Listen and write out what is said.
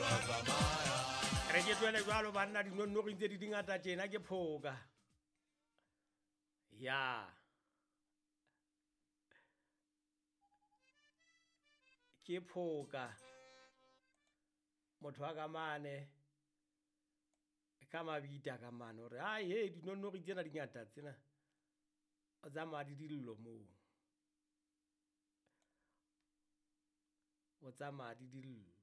re ke tlwele jwalo banna dinonnogi tse di dingata tjena ke phoka ya ke phoka motho wa ka mane ka mabita ka mane hore ai he dinonnogi tsena dingata tsena o tsamaya di dillo moo o tsamaya di dillo